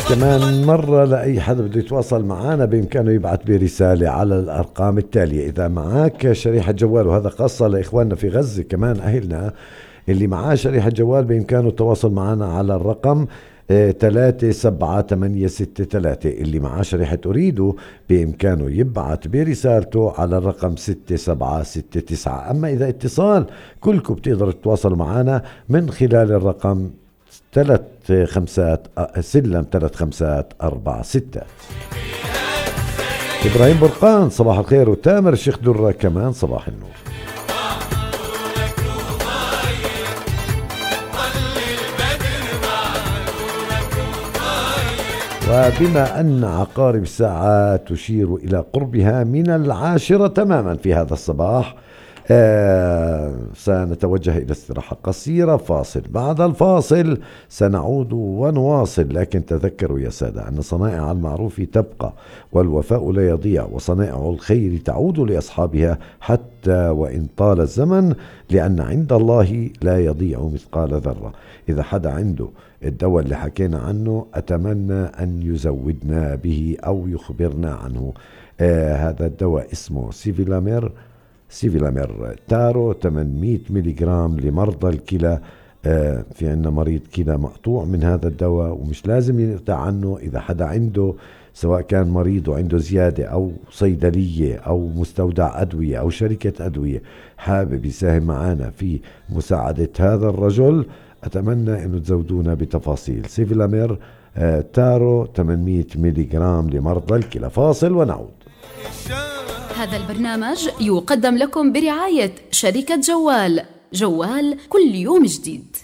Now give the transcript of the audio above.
كمان مرة لأي حدا بده يتواصل معنا بإمكانه يبعث برسالة على الأرقام التالية. إذا معك شريحة جوال، وهذا خاصة لإخواننا في غزة كمان أهلنا اللي معاه شريحة جوال، بإمكانه التواصل معنا على الرقم 37863. اللي معاه شريحة أريده بإمكانه يبعث برسالته على الرقم 6769. أما إذا اتصال، كلكم بتقدروا تتواصلوا معنا من خلال الرقم 3546. إبراهيم برقان صباح الخير، وتامر الشيخ درة كمان صباح النور. وبما أن عقارب الساعة تشير إلى قربها من 10 تماما في هذا الصباح، سنتوجه إلى استراحة قصيرة، فاصل. بعد الفاصل سنعود ونواصل، لكن تذكروا يا سادة أن صنائع المعروف تبقى، والوفاء لا يضيع، وصنائع الخير تعود لأصحابها حتى وإن طال الزمن، لأن عند الله لا يضيع مثقال ذرة. إذا حدا عنده الدواء اللي حكينا عنه، أتمنى أن يزودنا به أو يخبرنا عنه. هذا الدواء اسمه سيفيلامير تارو 800 ملغرام لمرضى الكلى. في عنا مريض كلى مقطوع من هذا الدواء ومش لازم ينقطع عنه. إذا حدا عنده، سواء كان مريض وعنده زيادة أو صيدلية أو مستودع أدوية أو شركة أدوية حابب يساهم معنا في مساعدة هذا الرجل، أتمنى أنه تزودونا بتفاصيل. سيفيلامير تارو 800 ملغرام لمرضى الكلى. فاصل ونعود. هذا البرنامج يقدم لكم برعاية شركة جوال كل يوم جديد.